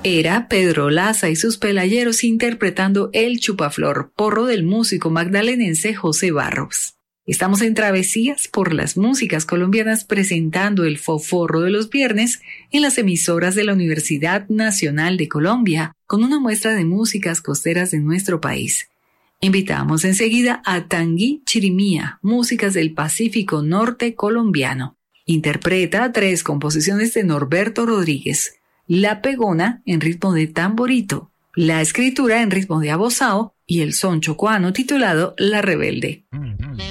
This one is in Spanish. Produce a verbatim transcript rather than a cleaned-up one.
Era Pedro Laza y sus pelayeros interpretando El Chupaflor, porro del músico magdalenense José Barros. Estamos en Travesías por las músicas colombianas presentando el Foforro de los viernes en las emisoras de la Universidad Nacional de Colombia, con una muestra de músicas costeras de nuestro país. Invitamos enseguida a Tangui Chirimía, músicas del Pacífico Norte colombiano. Interpreta tres composiciones de Norberto Rodríguez: La Pegona en ritmo de tamborito, la escritura en ritmo de abozao y el son chocuano titulado La Rebelde.